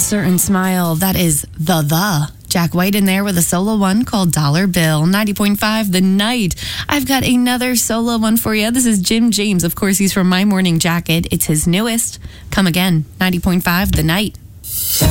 Uncertain Smile. That is the Jack White in there with a solo one called Dollar Bill. 90.5 The Night. I've got another solo one for you. This is Jim James. Of course, he's from My Morning Jacket. It's his newest. Come Again. 90.5 The Night.